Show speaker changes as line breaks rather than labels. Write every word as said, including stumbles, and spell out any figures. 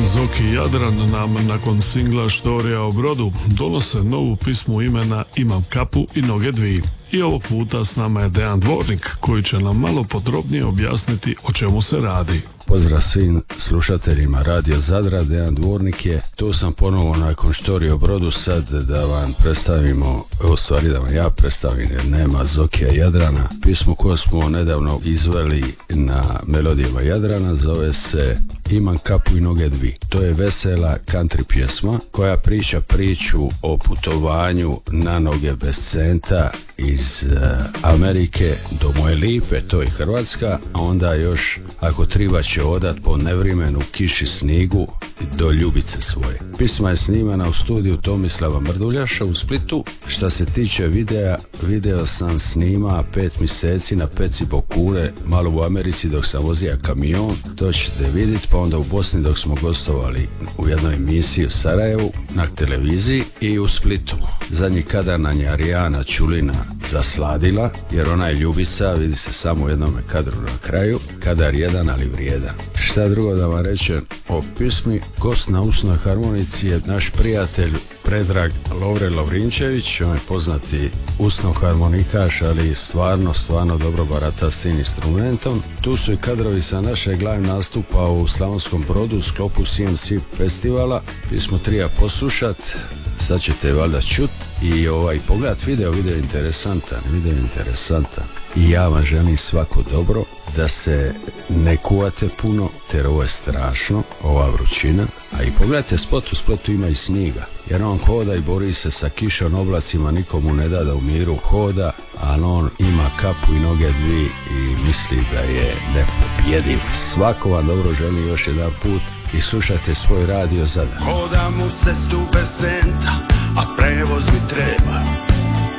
Zoki i Jadran nam nakon singla Štorija o brodu donose novu pismu imena Imam kapu i noge dvi. I ovog puta s nama je Dejan Dvornik koji će nam malo podrobnije objasniti o čemu se radi.
Pozdrav svim slušateljima Radio Zadra, Dejan Dvornik je. Tu sam ponovo nakon Štorija o brodu sad da vam predstavimo, u stvari da vam ja predstavim jer nema Zokija i Jadrana. Pismu koju smo nedavno izveli na melodijama Jadrana zove se Imam kapu i noge dvi. To je vesela country pjesma koja priča priču o putovanju na noge bez centa iz uh, Amerike do moje lipe, to je Hrvatska, a onda još ako triba će odat po nevrimenu, kiši, snigu do ljubice svoje. Pisma je snimana u studiju Tomislava Mrduljaša u Splitu. Šta se tiče videa, video sam snima pet mjeseci na peci Bokure, malo u Americi dok sam vozio kamion, to ćete vidjeti, pa onda u Bosni dok smo gostovali u jednoj emisiji u Sarajevu na televiziji i u Splitu. Zadnji kadar nam je Arijana Čulina zasladila, jer ona je ljubica, vidi se samo u jednom kadru na kraju, kadar jedan ali vrijedan. Šta drugo da vam rečem o pismi? Gost na usnoj harmonici je naš prijatelj Predrag Lovre Lovrinčević, on je poznati usno harmonikaš, ali stvarno, stvarno dobro barata s tim instrumentom. Tu su i kadrovi sa našeg live nastupa u Slavonskom Brodu u sklopu C M C festivala. Pismo trija poslušat, sad ćete valjda čut i ovaj pogledat video, video je interesantan, video je interesantan. I ja vam želim svako dobro, da se ne kuvate puno, jer ovo je strašno, ova vrućina. A i pogledajte spot, u Splitu ima i snijega, jer on hoda i bori se sa kišom, oblacima, nikomu ne da da u miru hoda, ali on ima kapu i noge dvi i misli da je nepobjediv. Svako vam dobro želim još jedan put i slušajte svoj Radio Zadar.
Hodam u cestu bez centa,